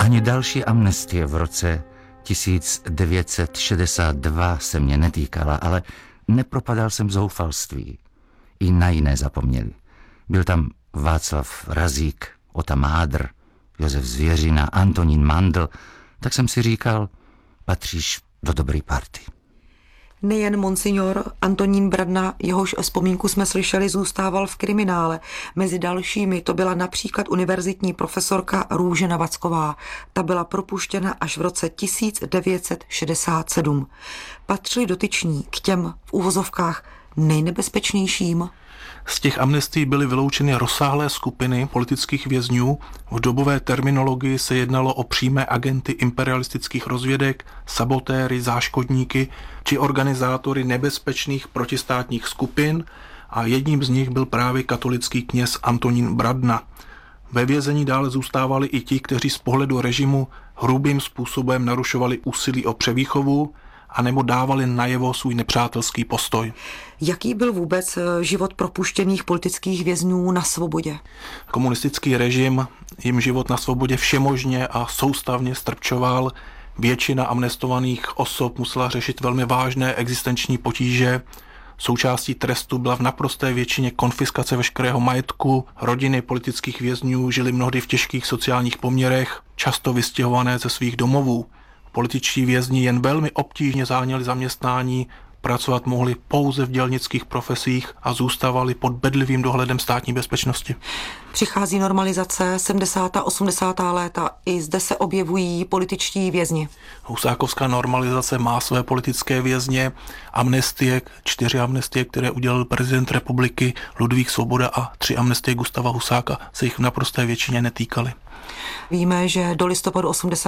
Ani další amnestie v roce 1962 se mě netýkala, ale nepropadal jsem zoufalství. I na jiné zapomněli. Byl tam Václav Razík, Ota Mádr, Josef Zvěřina, Antonín Mandl. Tak jsem si říkal, patříš do dobré party. Nejen monsignor Antonín Bradna, jehož vzpomínku jsme slyšeli, zůstával v kriminále. Mezi dalšími to byla například univerzitní profesorka Růžena Vacková. Ta byla propuštěna až v roce 1967. Patřili dotyční k těm v uvozovkách nejnebezpečnějším. Z těch amnestií byly vyloučeny rozsáhlé skupiny politických vězňů. V dobové terminologii se jednalo o přímé agenty imperialistických rozvědek, sabotéry, záškodníky či organizátory nebezpečných protistátních skupin a jedním z nich byl právě katolický kněz Antonín Bradna. Ve vězení dále zůstávali i ti, kteří z pohledu režimu hrubým způsobem narušovali úsilí o převýchovu anebo dávali najevo svůj nepřátelský postoj. Jaký byl vůbec život propuštěných politických vězňů na svobodě? Komunistický režim jim život na svobodě všemožně a soustavně strpčoval. Většina amnestovaných osob musela řešit velmi vážné existenční potíže. Součástí trestu byla v naprosté většině konfiskace veškerého majetku. Rodiny politických vězňů žili mnohdy v těžkých sociálních poměrech, často vystěhované ze svých domovů. Političtí vězni jen velmi obtížně záněli zaměstnání, pracovat mohli pouze v dělnických profesích a zůstávali pod bedlivým dohledem státní bezpečnosti. Přichází normalizace 70. a 80. léta. I zde se objevují političtí vězni. Husákovská normalizace má své politické vězně. Amnestie, 4 amnestie, které udělal prezident republiky Ludvík Svoboda a 3 amnestie Gustáva Husáka, se jich v naprosté většině netýkaly. Víme, že do listopadu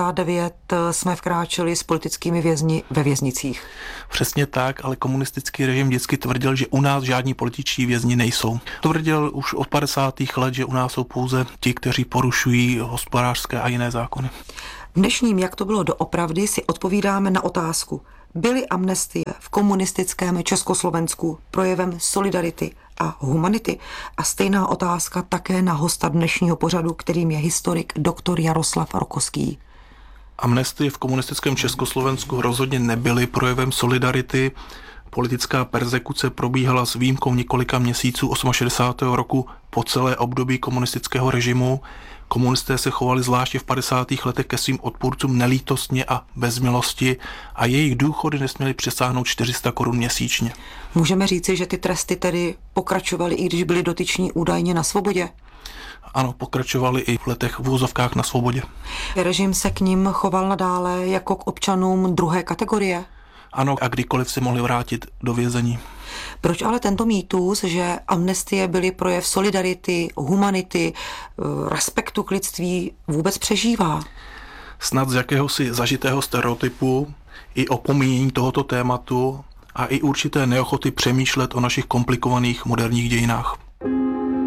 89 jsme vkráčeli s politickými vězni ve věznicích. Přesně tak, ale komunistický režim vždycky tvrdil, že u nás žádní političtí vězni nejsou. Tvrdil už od 50. let, že u nás jsou pouze ti, kteří porušují hospodářské a jiné zákony. V dnešním, jak to bylo doopravdy, si odpovídáme na otázku. Byly amnestie v komunistickém Československu projevem solidarity a humanity? A stejná otázka také na hosta dnešního pořadu, kterým je historik dr. Jaroslav Rokoský. Amnestie v komunistickém Československu rozhodně nebyly projevem solidarity. Politická perzekuce probíhala s výjimkou několika měsíců 68. roku po celé období komunistického režimu. Komunisté se chovali zvláště v 50. letech ke svým odpůrcům nelítostně a bez milosti a jejich důchody nesměly přesáhnout 400 korun měsíčně. Můžeme říci, že ty tresty tedy pokračovaly, i když byli dotyční údajně na svobodě? Ano, pokračovali i v letech v úzovkách na svobodě. Režim se k nim choval nadále jako k občanům druhé kategorie? Ano, a kdykoliv se mohli vrátit do vězení. Proč ale tento mýtus, že amnestie byly projev solidarity, humanity, respektu k lidství, vůbec přežívá? Snad z jakéhosi zažitého stereotypu i opomíjení tohoto tématu a i určité neochoty přemýšlet o našich komplikovaných moderních dějinách.